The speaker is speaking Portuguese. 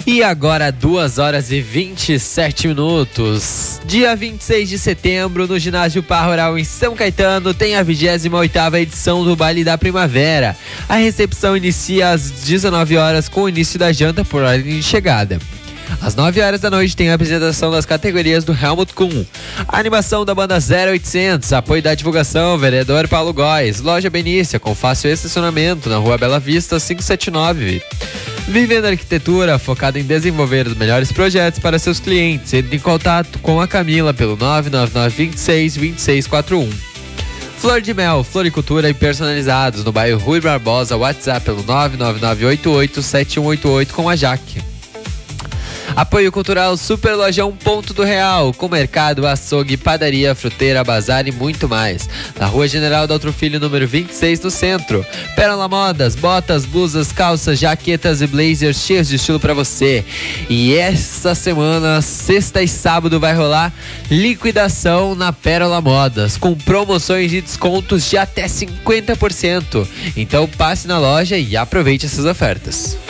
E agora 2h27. Dia 26 de setembro, no Ginásio Par Rural em São Caetano, tem a 28ª edição do Baile da Primavera. A recepção inicia às 19 horas com o início da janta por ordem de chegada. Às 9 horas da noite tem a apresentação das categorias do Helmut Kuhn. A animação da banda 0800, apoio da divulgação, vereador Paulo Góes, loja Benícia, com fácil estacionamento na Rua Bela Vista 579. Vivendo Arquitetura, focada em desenvolver os melhores projetos para seus clientes. Entre em contato com a Camila pelo 999262641. Flor de Mel, floricultura e personalizados no bairro Rui Barbosa, WhatsApp pelo 999887188 com a Jaque. Apoio cultural Super Lojão Ponto do Real, com mercado, açougue, padaria, fruteira, bazar e muito mais. Na Rua General Daltro Filho, número 26, no centro. Pérola Modas, botas, blusas, calças, jaquetas e blazers cheios de estilo para você. E essa semana, sexta e sábado, vai rolar liquidação na Pérola Modas, com promoções de descontos de até 50%. Então passe na loja e aproveite essas ofertas.